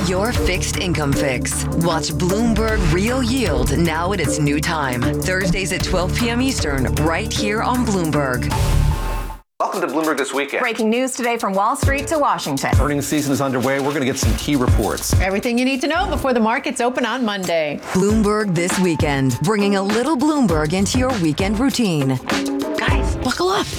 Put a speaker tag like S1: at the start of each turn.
S1: Your fixed income fix. Watch Bloomberg Real Yield now at its new time. Thursdays at 12 p.m. Eastern, right here on Bloomberg.
S2: Welcome to Bloomberg This Weekend.
S3: Breaking news today from Wall Street to Washington.
S2: Earnings season is underway. We're going to get some key reports.
S4: Everything you need to know before the markets open on Monday.
S1: Bloomberg This Weekend, bringing a little Bloomberg into your weekend routine. Guys, buckle up.